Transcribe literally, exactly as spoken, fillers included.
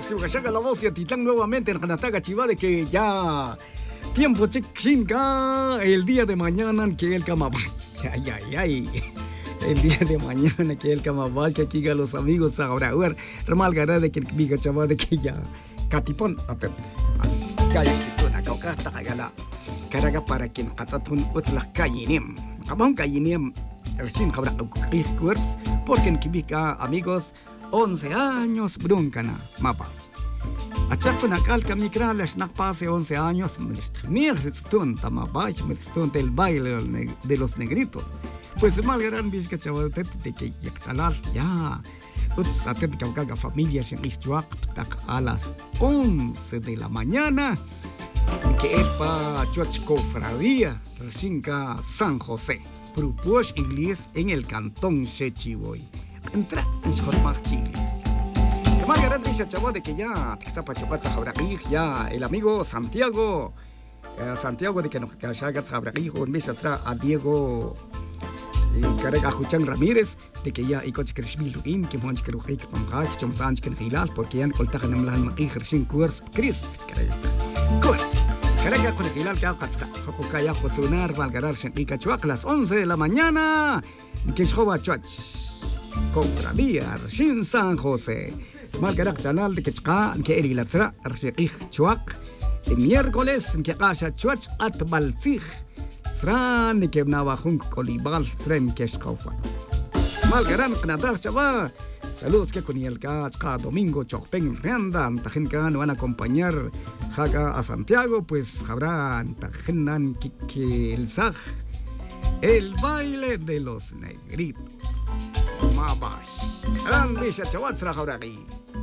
Si Ugashaga la voz y a Titán nuevamente en Kanataga Chivade que ya tiempo chichinga el día de mañana que el camabay. Ay, ay, ay. El día de mañana que el camabay que aquí a los amigos ahora ver remal gara de que viga Chavade que ya Catipón a ver. Kaya kituna kaukasta kagala. Karaga para quien katsatun utslah kayinim. Kabang kayinim recién kabra cuerpos porque en Kibika amigos once años bruncana mapa. Achaco nakal kamikras nakpase once años mirstun tamabay mirstun del baile de los negritos. Pues mal gran bisca chaval de que yakchalal ya. Uts atet kaukaga familia sin istuak tak a las once de la mañana que epa chuachco fradía recinca San José. Propues inglés en el cantón Sechiboy. Entra en Jormach Chiles. El más grande dice chavo de que ya ya el amigo Santiago eh, Santiago de que nos cachaga Zabraqui un mes atrás a Diego Carega Juchan Ramírez de que ya y coche Krishmil Ruin que monch que ruhik pamha que chom sanch que hilal porque ya coltaja en la maqir sin kurs Christ carega está. Good. Carega con el hilal que hasta Joco Kaya Jotunar Valgarar Shenka Chuac las once de la mañana que es Jova Chuach. Confradía Shin San José. Margarak Chanal de Kechka que eri la tra Arshik Chuac. El miércoles que Kasha Chuach at Balzig. Sran que Navajun Colibal Srem Keshkofa. Malgaran Knadar Chava. Saludos que con el Kachka Domingo Chokpen Randa Tajenka no van a acompañar Jaga a Santiago, pues habrá Tajenan que el Saj. El baile de los negritos. Mabay. Gran Bisha Chawatzra Jauragi.